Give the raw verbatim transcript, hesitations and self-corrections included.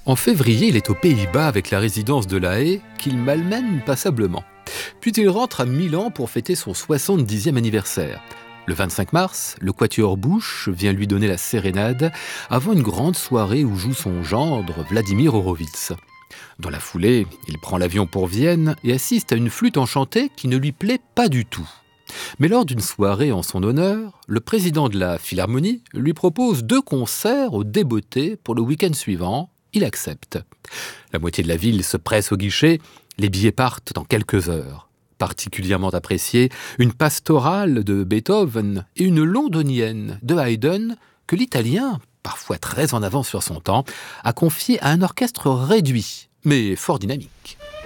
En février, il est aux Pays-Bas avec la résidence de La Haye, qu'il malmène passablement. Puis il rentre à Milan pour fêter son soixante-dixième anniversaire. Le vingt-cinq mars, le quatuor Bush vient lui donner la sérénade avant une grande soirée où joue son gendre Vladimir Horowitz. Dans la foulée, il prend l'avion pour Vienne et assiste à une flûte enchantée qui ne lui plaît pas du tout. Mais lors d'une soirée en son honneur, le président de la Philharmonie lui propose deux concerts au Débeauté pour le week-end suivant. Il accepte. La moitié de la ville se presse au guichet, les billets partent dans quelques heures. Particulièrement appréciée, une pastorale de Beethoven et une londonienne de Haydn que l'Italien, parfois très en avance sur son temps, a confiée à un orchestre réduit, mais fort dynamique.